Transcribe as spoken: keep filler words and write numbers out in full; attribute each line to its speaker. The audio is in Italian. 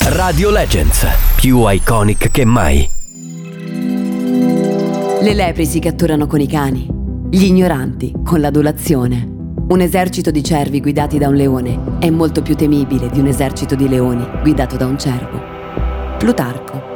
Speaker 1: Radio Legends, più iconic che mai.
Speaker 2: Le lepri si catturano con i cani, gli ignoranti con l'adulazione. Un esercito di cervi guidati da un leone è molto più temibile di un esercito di leoni guidato da un cervo. Plutarco.